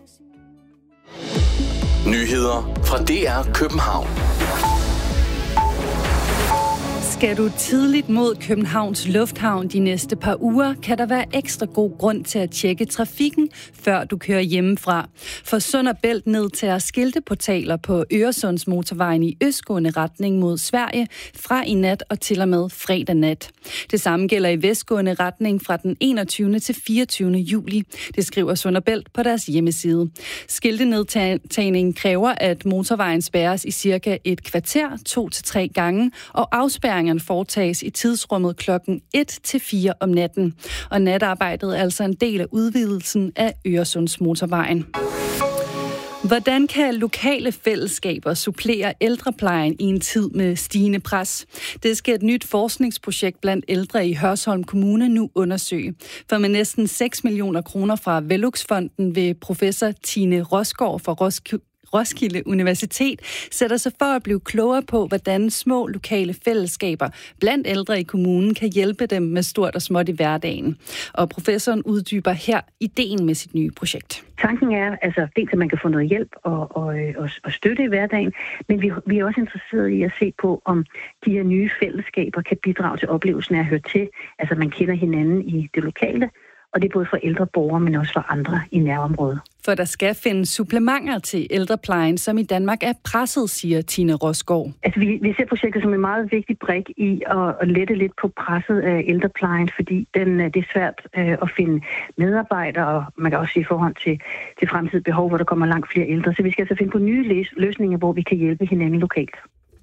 Nyheder fra DR København. Skal du tidligt mod Københavns Lufthavn de næste par uger, kan der være ekstra god grund til at tjekke trafikken, før du kører hjemmefra. For Sund og Bælt nedtager skilteportaler på Øresundsmotorvejen i østgående retning mod Sverige fra i nat og til og med fredag nat. Det samme gælder i vestgående retning fra den 21. til 24. juli. Det skriver Sund og Bælt på deres hjemmeside. Skiltenedtagningen kræver, at motorvejen spærres i cirka et kvarter, 2 til 3 gange, og afspærringen foretages i tidsrummet klokken 1 til 4 om natten. Og natarbejdet er altså en del af udvidelsen af Øresundsmotorvejen. Hvordan kan lokale fællesskaber supplere ældreplejen i en tid med stigende pres? Det skal et nyt forskningsprojekt blandt ældre i Hørsholm Kommune nu undersøge. For med næsten 6 millioner kroner fra Velux-fonden vil professor Tine Rosgaard fra Roskilde Universitet sætter sig for at blive klogere på, hvordan små lokale fællesskaber blandt ældre i kommunen kan hjælpe dem med stort og småt i hverdagen. Og professoren uddyber her ideen med sit nye projekt. Tanken er altså dels, at man kan få noget hjælp og støtte i hverdagen, men vi er også interesserede i at se på, om de her nye fællesskaber kan bidrage til oplevelsen af at høre til. Altså man kender hinanden i det lokale, og det er både for ældre borgere, men også for andre i nærområdet. For der skal findes supplementer til ældreplejen, som i Danmark er presset, siger Tine Rosgaard. Altså vi ser projektet som en meget vigtig brik i at lette lidt på presset af ældreplejen, fordi det er svært at finde medarbejdere, og man kan også sige i forhold til fremtidigt behov, hvor der kommer langt flere ældre. Så vi skal altså finde på nye løsninger, hvor vi kan hjælpe hinanden lokalt.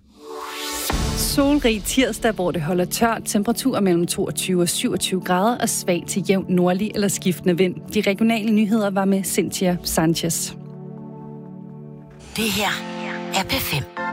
Solrig tirsdag, hvor det holder tørt, temperaturer mellem 22 og 27 grader og svag til jævn nordlig eller skiftende vind. De regionale nyheder var med Cynthia Sanchez. Det her er P5.